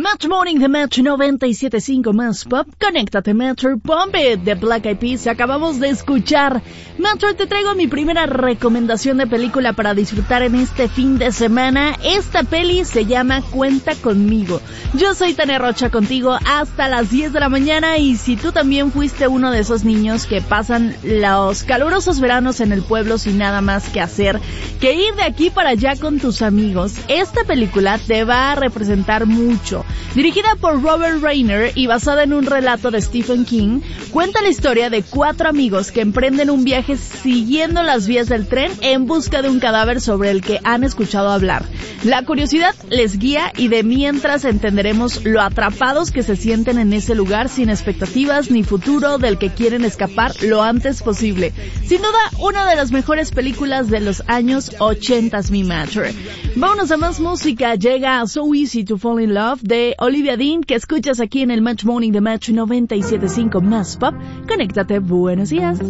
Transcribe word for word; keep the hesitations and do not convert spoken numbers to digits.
Match Morning de Match noventa y siete punto cinco más Pop. Conéctate, Metro, Pump It de Black Eyed Peas. Acabamos de escuchar. Metro, te traigo mi primera recomendación de película para disfrutar en este fin de semana. Esta peli se llama Cuenta Conmigo. Yo soy Tania Rocha contigo hasta las diez de la mañana, y si tú también fuiste uno de esos niños que pasan los calurosos veranos en el pueblo sin nada más que hacer que ir de aquí para allá con tus amigos, esta película te va a representar mucho. Dirigida por Robert Reiner y basada en un relato de Stephen King, cuenta la historia de cuatro amigos que emprenden un viaje siguiendo las vías del tren en busca de un cadáver sobre el que han escuchado hablar. La curiosidad les guía, y de mientras entenderemos lo atrapados que se sienten en ese lugar sin expectativas ni futuro del que quieren escapar lo antes posible. Sin duda, una de las mejores películas de los años ochenta, mi Matcher. Vámonos a más música. Llega So Easy to Fall in Love de Olivia Dean, que escuchas aquí en el Match Morning de Match noventa y siete punto cinco más Pop. Conéctate, buenos días.